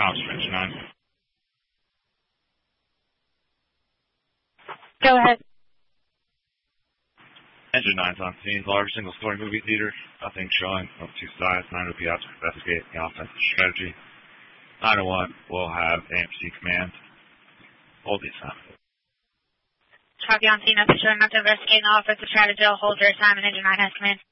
Oxford, Engine 9. Go ahead. Engine 9's on scene. Large single-story movie theater. Nothing showing of two sides. 9 will be out to investigate the offensive strategy. 901 will have AMC command. Hold the assignment. Copy on scene. Nothing showing. Not to investigate the offensive strategy. Hold your assignment. Engine 9 has command.